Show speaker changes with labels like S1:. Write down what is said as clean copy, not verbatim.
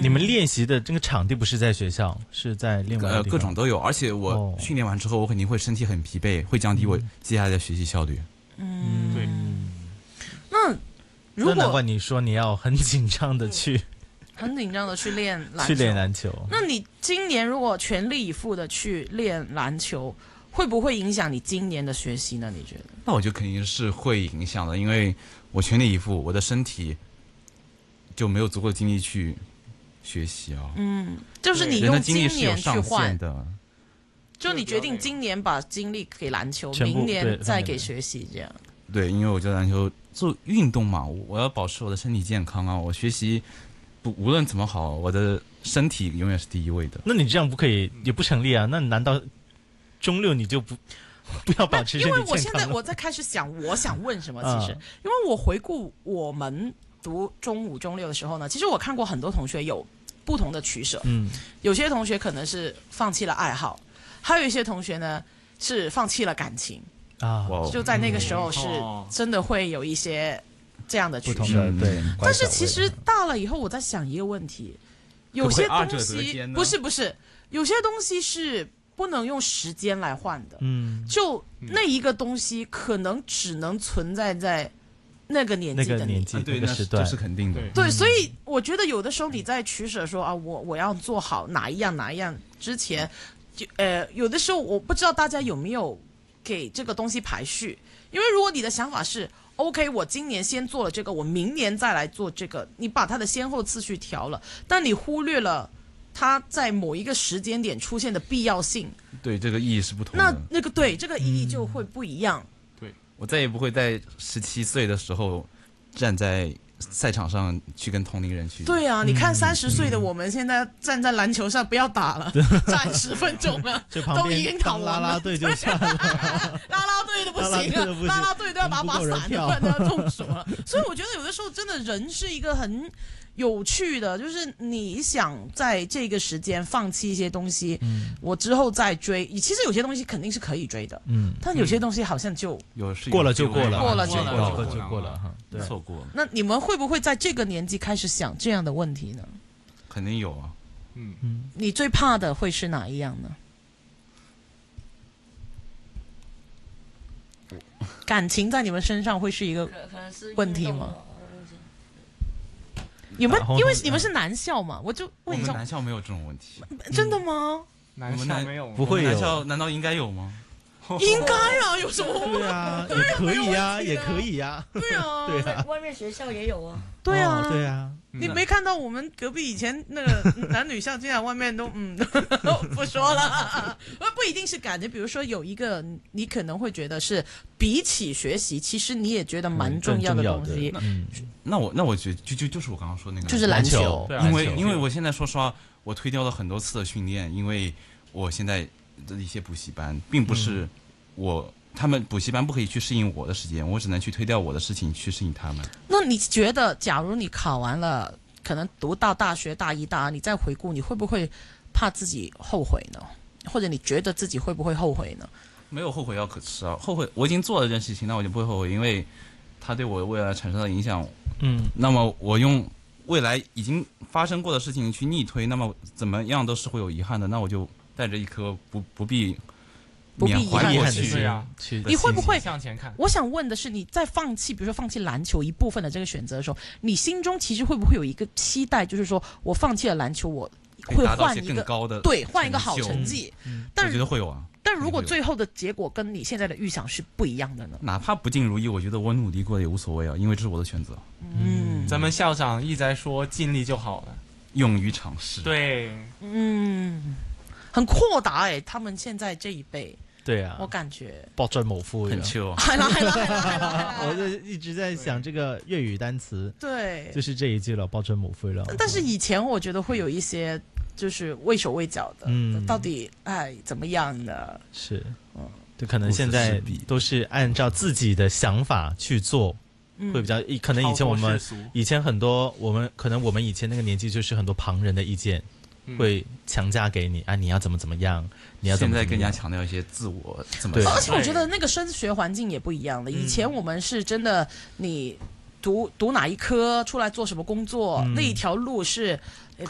S1: 你们练习的这个场地不是在学校，是在另外的地方
S2: 各种都有，而且我训练完之后，我肯定会身体很疲惫，会降低我接下来的学习效率。
S3: 对。
S4: 那如果
S1: 难怪你说你要很紧张的去
S4: 练篮球，
S1: 去练篮球。
S4: 那你今年如果全力以赴的去练篮球，会不会影响你今年的学习呢？你觉得？
S2: 那我觉得肯定是会影响的，因为我全力以赴，我的身体就没有足够的精力去学习啊。
S4: 就是你用今年去换
S2: 的，
S4: 就你决定今年把精力给篮球，明年再给学习，这样。
S2: 对，因为我觉得篮球做运动嘛，我要保持我的身体健康啊。我学习无论怎么好，我的身体永远是第一位的。
S1: 那你这样不可以，也不成立啊。那难道中六你就不要保持身体健康？
S4: 因为我现在我在开始想，我想问什么？其实，因为我回顾我们读中五、中六的时候呢，其实我看过很多同学有不同的取舍。有些同学可能是放弃了爱好，还有一些同学呢是放弃了感情
S1: 啊。
S4: 就在那个时候是真的会有一些这样的取舍。
S1: 对。
S4: 但是其实大了以后，我在想一个问题，有些东西不是，有些东西是不能用时间来换的。就那一个东西可能只能存在在那个年纪的你。
S2: 对，那是肯定的。
S4: 对，所以我觉得有的时候你在取舍说啊，我要做好哪一样之前，有的时候我不知道大家有没有给这个东西排序，因为如果你的想法是 OK， 我今年先做了这个，我明年再来做这个，你把它的先后次序调了，但你忽略了它在某一个时间点出现的必要性。
S2: 对，这个意义是不同的。
S4: 对这个意义就会不一样。
S2: 对，我再也不会在17岁的时候站在赛场上去跟同龄人去。
S4: 对啊，你看30岁的我们现在站在篮球上，不要打了，站10分钟了，都已经讨完了。
S1: 拉拉队就算了，
S4: 拉拉队都不行了，拉拉队都要把伞都要中暑了。所以我觉得有的时候真的人是一个很有趣的，就是你想在这个时间放弃一些东西，我之后再追。其实有些东西肯定是可以追的，但有些东西好像就
S1: 过了就过了，
S4: 过了就
S1: 过了哈，
S2: 错过了。
S4: 那你们会不会在这个年纪开始想这样的问题呢？
S2: 肯定有啊。
S4: 你最怕的会是哪一样呢？感情在你们身上会是一个问题吗？有没有？因为你们是男校嘛，我就问一下。
S2: 我们男校没有这种问题。
S4: 真的吗？
S3: 男校没有，
S1: 不会有。
S2: 男校难道应该有吗？
S4: 应该啊，有什么？
S1: 对啊，也可以啊，也可以啊。
S4: 对啊，
S1: 对啊，
S5: 外面学校也有啊。
S4: 对啊，
S1: 对啊。
S4: 你没看到我们隔壁以前那个男女校，竟然外面都不说了。不一定是感觉，比如说有一个你可能会觉得是比起学习，其实你也觉得蛮重要的东西。
S2: 那我觉得就是我刚刚说那个，
S4: 就是篮球。
S2: 因为我现在说实话，我推掉了很多次的训练，因为我现在的一些补习班，并不是他们补习班不可以去适应我的时间，我只能去推掉我的事情去适应他们。
S4: 那你觉得，假如你考完了，可能读到大学大一、大二，你再回顾，你会不会怕自己后悔呢？或者你觉得自己会不会后悔呢？
S2: 没有后悔药可吃啊！后悔我已经做了这件事情，那我就不会后悔，因为它对我未来产生的影响。那么我用未来已经发生过的事情去逆推，那么怎么样都是会有遗憾的。那我就带着一颗不必
S4: 遗憾
S1: 的
S3: 心，
S4: 你会不会
S3: 向前看？
S4: 我想问的是，你在放弃，比如说放弃篮球一部分的这个选择的时候，你心中其实会不会有一个期待，就是说我放弃了篮球，我会换一个
S2: 更高的，
S4: 对，换一个好成绩。
S2: 我觉得会有啊。
S4: 但如果最后的结果跟你现在的预想是不一样的呢？
S2: 哪怕不尽如意，我觉得我努力过也无所谓啊，因为这是我的选择。
S3: 咱们校长一直在说尽力就好了，
S2: 勇于尝试。
S3: 对，
S4: 很豁达哎，他们现在这一辈。
S1: 对啊，
S4: 我感觉
S1: 爆赚某夫
S2: 很chill。
S1: 我就一直在想这个粤语单词，
S4: 对，
S1: 就是这一句了，爆赚某夫了。
S4: 但是以前我觉得会有一些就是畏手畏脚的，到底怎么样的？
S1: 是，就可能现在都是按照自己的想法去做，会比较可能以前很多我们以前那个年纪就是很多旁人的意见。会强加给你啊！你要怎么样？你要怎么样？
S2: 现在更加强调一些自我怎么。
S4: 而且我觉得那个升学环境也不一样了。以前我们是真的，你读哪一科，出来做什么工作，那一条路是